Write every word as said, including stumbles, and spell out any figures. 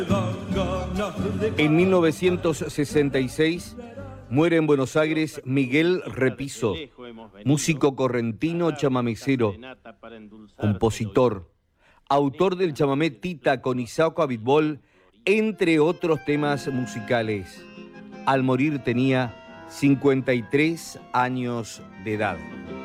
En mil novecientos sesenta y seis muere en Buenos Aires Miguel Repiso, músico correntino chamamecero, compositor, autor del chamamé Tita con Isao Abitbol, entre otros temas musicales. Al morir tenía cincuenta y tres años de edad.